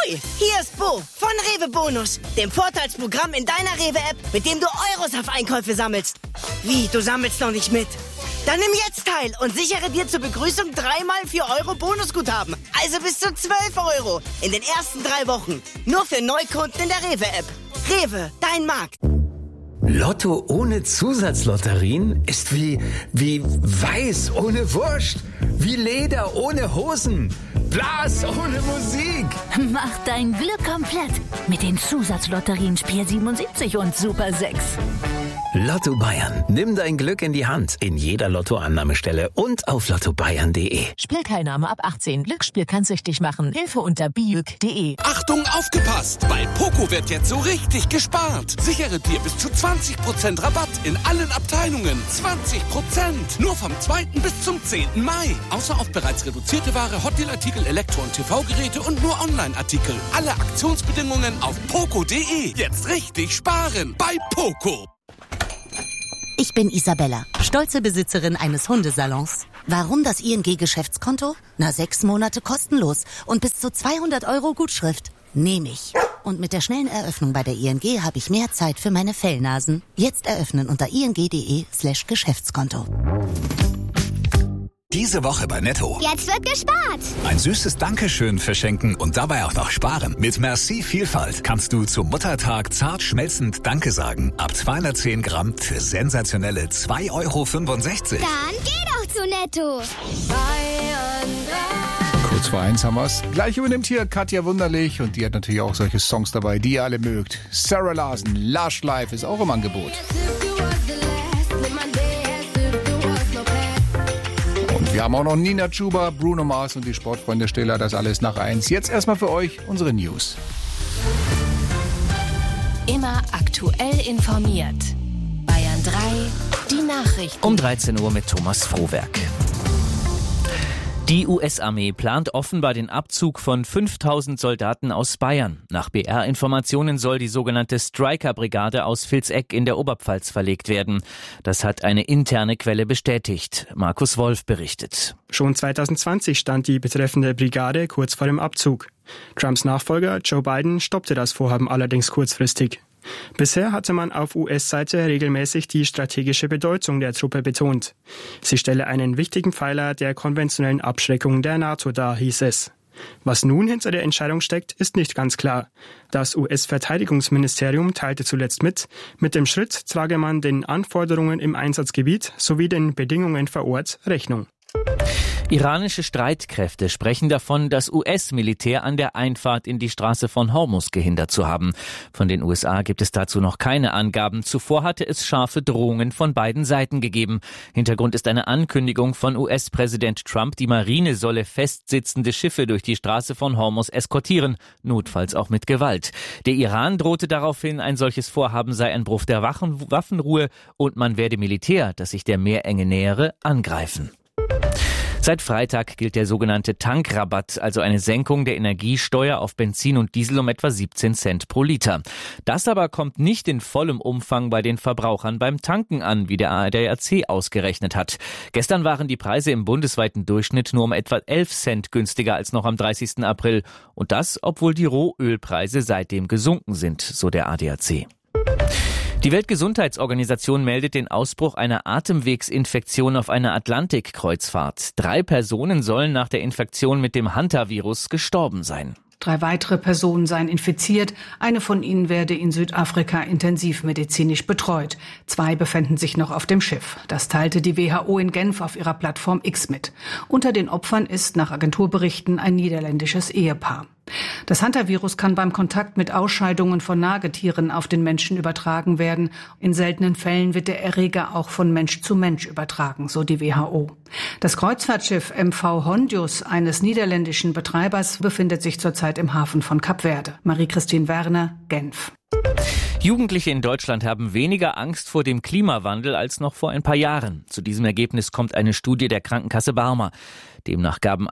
Ahoi! Hier ist Bo von Rewe Bonus, dem Vorteilsprogramm in deiner Rewe-App, mit dem du Euros auf Einkäufe sammelst. Wie, du sammelst noch nicht mit? Dann nimm jetzt teil und sichere dir zur Begrüßung 3x 4 Euro Bonusguthaben. Also bis zu 12 Euro in den ersten 3 Wochen. Nur für Neukunden in der Rewe-App. Rewe, dein Markt. Lotto ohne Zusatzlotterien ist wie Weiß ohne Wurst, wie Leder ohne Hosen, Blas ohne Musik. Mach dein Glück komplett mit den Zusatzlotterien Spiel 77 und Super 6. Lotto Bayern. Nimm dein Glück in die Hand. In jeder Lottoannahmestelle und auf lottobayern.de. Spielteilnahme ab 18. Glücksspiel kann süchtig machen. Hilfe unter biuk.de. Achtung, aufgepasst! Bei Poco wird jetzt so richtig gespart. Sichere dir bis zu 20% Rabatt in allen Abteilungen. 20%! Nur vom 2. bis zum 10. Mai. Außer auf bereits reduzierte Ware, Hotdeal-Artikel, Elektro- und TV-Geräte und nur Online-Artikel. Alle Aktionsbedingungen auf poco.de. Jetzt richtig sparen bei Poco. Ich bin Isabella, stolze Besitzerin eines Hundesalons. Warum das ING-Geschäftskonto? 6 Monate kostenlos und bis zu 200 Euro Gutschrift. Nehme ich. Und mit der schnellen Eröffnung bei der ING habe ich mehr Zeit für meine Fellnasen. Jetzt eröffnen unter ing.de/Geschäftskonto. Diese Woche bei Netto. Jetzt wird gespart. Ein süßes Dankeschön verschenken und dabei auch noch sparen. Mit Merci Vielfalt kannst du zum Muttertag zart schmelzend Danke sagen. Ab 210 Gramm für sensationelle 2,65 Euro. Dann geh doch zu Netto. Kurz vor 1 haben wir's. Gleich übernimmt hier Katja Wunderlich und die hat natürlich auch solche Songs dabei, die ihr alle mögt. Sarah Larsen, Lush Life ist auch im Angebot. Wir haben auch noch Nina Chuba, Bruno Mars und die Sportfreunde Stiller, das alles nach 1. Jetzt erstmal für euch unsere News. Immer aktuell informiert. Bayern 3, die Nachrichten. Um 13 Uhr mit Thomas Frohwerk. Die US-Armee plant offenbar den Abzug von 5000 Soldaten aus Bayern. Nach BR-Informationen soll die sogenannte Stryker-Brigade aus Vilseck in der Oberpfalz verlegt werden. Das hat eine interne Quelle bestätigt. Markus Wolf berichtet. Schon 2020 stand die betreffende Brigade kurz vor dem Abzug. Trumps Nachfolger Joe Biden stoppte das Vorhaben allerdings kurzfristig. Bisher hatte man auf US-Seite regelmäßig die strategische Bedeutung der Truppe betont. Sie stelle einen wichtigen Pfeiler der konventionellen Abschreckung der NATO dar, hieß es. Was nun hinter der Entscheidung steckt, ist nicht ganz klar. Das US-Verteidigungsministerium teilte zuletzt mit dem Schritt trage man den Anforderungen im Einsatzgebiet sowie den Bedingungen vor Ort Rechnung. Iranische Streitkräfte sprechen davon, das US-Militär an der Einfahrt in die Straße von Hormuz gehindert zu haben. Von den USA gibt es dazu noch keine Angaben. Zuvor hatte es scharfe Drohungen von beiden Seiten gegeben. Hintergrund ist eine Ankündigung von US-Präsident Trump, die Marine solle festsitzende Schiffe durch die Straße von Hormuz eskortieren, notfalls auch mit Gewalt. Der Iran drohte daraufhin, ein solches Vorhaben sei ein Bruch der Waffenruhe und man werde Militär, das sich der Meerenge nähere, angreifen. Seit Freitag gilt der sogenannte Tankrabatt, also eine Senkung der Energiesteuer auf Benzin und Diesel um etwa 17 Cent pro Liter. Das aber kommt nicht in vollem Umfang bei den Verbrauchern beim Tanken an, wie der ADAC ausgerechnet hat. Gestern waren die Preise im bundesweiten Durchschnitt nur um etwa 11 Cent günstiger als noch am 30. April. Und das, obwohl die Rohölpreise seitdem gesunken sind, so der ADAC. Die Weltgesundheitsorganisation meldet den Ausbruch einer Atemwegsinfektion auf einer Atlantikkreuzfahrt. 3 Personen sollen nach der Infektion mit dem Hantavirus gestorben sein. 3 weitere Personen seien infiziert. Eine von ihnen werde in Südafrika intensivmedizinisch betreut. 2 befänden sich noch auf dem Schiff. Das teilte die WHO in Genf auf ihrer Plattform X mit. Unter den Opfern ist nach Agenturberichten ein niederländisches Ehepaar. Das Hantavirus kann beim Kontakt mit Ausscheidungen von Nagetieren auf den Menschen übertragen werden. In seltenen Fällen wird der Erreger auch von Mensch zu Mensch übertragen, so die WHO. Das Kreuzfahrtschiff MV Hondius eines niederländischen Betreibers befindet sich zurzeit im Hafen von Kapverde. Marie-Christine Werner, Genf. Jugendliche in Deutschland haben weniger Angst vor dem Klimawandel als noch vor ein paar Jahren. Zu diesem Ergebnis kommt eine Studie der Krankenkasse Barmer. Demnach gaben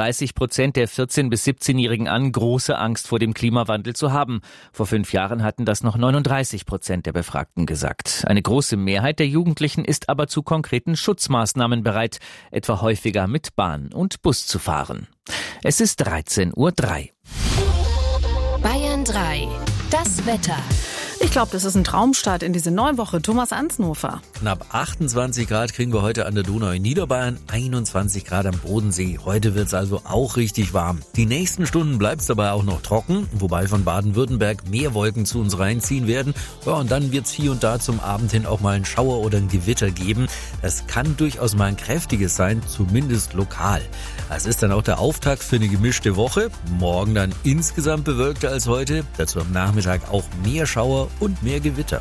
31% der 14- bis 17-Jährigen an, große Angst vor dem Klimawandel zu haben. Vor 5 Jahren hatten das noch 39% der Befragten gesagt. Eine große Mehrheit der Jugendlichen ist aber zu konkreten Schutzmaßnahmen bereit, etwa häufiger mit Bahn und Bus zu fahren. Es ist 13:03 Uhr. 3. Das Wetter. Ich glaube, das ist ein Traumstart in diese neue Woche. Thomas Ansnofer. Knapp 28 Grad kriegen wir heute an der Donau in Niederbayern, 21 Grad am Bodensee. Heute wird's also auch richtig warm. Die nächsten Stunden bleibt's dabei auch noch trocken, wobei von Baden-Württemberg mehr Wolken zu uns reinziehen werden. Ja, und dann wird's hier und da zum Abend hin auch mal einen Schauer oder ein Gewitter geben. Das kann durchaus mal ein kräftiges sein, zumindest lokal. Es ist dann auch der Auftakt für eine gemischte Woche. Morgen dann insgesamt bewölkter als heute. Dazu am Nachmittag auch mehr Schauer und mehr Gewitter.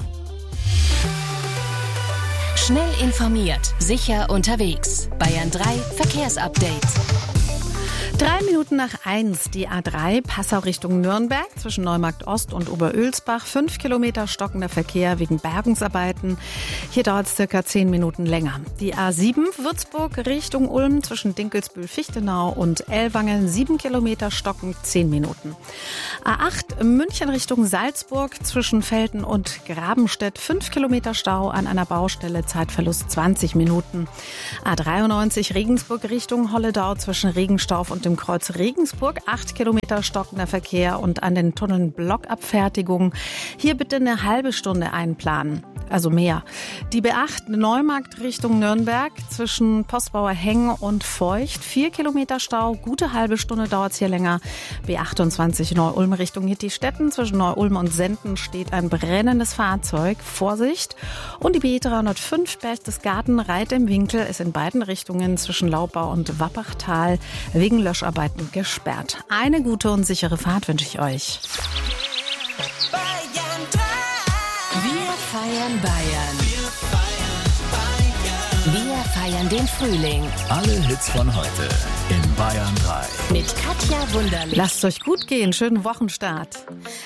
Schnell informiert, sicher unterwegs. Bayern 3 Verkehrsupdate. 3 Minuten nach 1, die A3 Passau Richtung Nürnberg zwischen Neumarkt Ost und Oberölsbach. 5 Kilometer stockender Verkehr wegen Bergungsarbeiten. Hier dauert es circa 10 Minuten länger. Die A7 Würzburg Richtung Ulm zwischen Dinkelsbühl-Fichtenau und Ellwangen. 7 Kilometer stockend, 10 Minuten. A8 München Richtung Salzburg zwischen Velten und Grabenstedt. 5 Kilometer Stau an einer Baustelle, Zeitverlust 20 Minuten. A93 Regensburg Richtung Holledau zwischen Regenstauf und dem Kreuz Regensburg. 8 Kilometer stockender Verkehr und an den Tunneln Blockabfertigung. Hier bitte eine halbe Stunde einplanen. Also mehr. Die B8 Neumarkt Richtung Nürnberg zwischen Postbauer Heng und Feucht. 4 Kilometer Stau. Gute halbe Stunde dauert es hier länger. B28 Neu-Ulm Richtung Hittistetten. Zwischen Neu-Ulm und Senden steht ein brennendes Fahrzeug. Vorsicht. Und die B305 Berchtesgaden Reit im Winkel ist in beiden Richtungen zwischen Laubau und Wappachtal wegen Löscharbeiten gesperrt. Eine gute und sichere Fahrt wünsche ich euch. Wir feiern Bayern. Wir feiern den Frühling. Alle Hits von heute in Bayern 3. Mit Katja Wunderlich. Lasst es euch gut gehen. Schönen Wochenstart.